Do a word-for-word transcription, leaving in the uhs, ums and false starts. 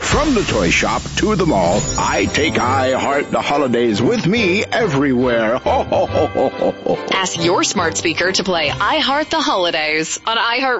From the toy shop to the mall, I take I Heart the Holidays with me everywhere. Ho, ho, ho, ho, ho, ho. Ask your smart speaker to play I Heart the Holidays on iHeart